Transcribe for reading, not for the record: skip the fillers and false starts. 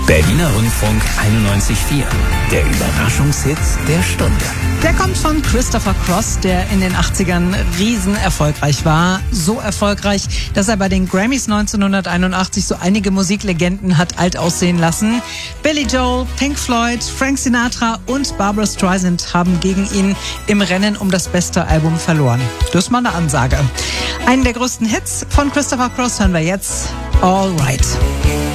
Berliner Rundfunk 91.4. Der Überraschungshit der Stunde. Der kommt von Christopher Cross, der in den 80ern riesen erfolgreich war. So erfolgreich, dass er bei den Grammys 1981 so einige Musiklegenden hat alt aussehen lassen. Billy Joel, Pink Floyd, Frank Sinatra und Barbra Streisand haben gegen ihn im Rennen um das beste Album verloren. Das ist mal eine Ansage. Einen der größten Hits von Christopher Cross hören wir jetzt. All Right.